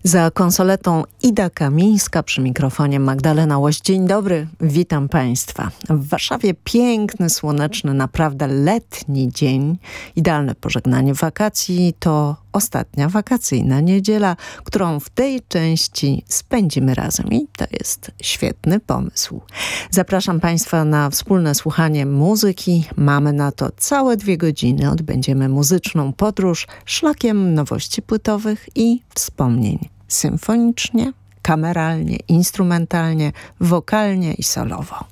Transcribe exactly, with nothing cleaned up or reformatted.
Za konsoletą Ida Kamińska, przy mikrofonie Magdalena Łoś. Dzień dobry, witam Państwa. W Warszawie piękny, słoneczny, naprawdę letni dzień. Idealne pożegnanie wakacji to ostatnia wakacyjna niedziela, którą w tej części spędzimy razem i to jest świetny pomysł. Zapraszam Państwa na wspólne słuchanie muzyki. Mamy na to całe dwie godziny. Odbędziemy muzyczną podróż szlakiem nowości płytowych i wspomnień. Symfonicznie, kameralnie, instrumentalnie, wokalnie i solowo.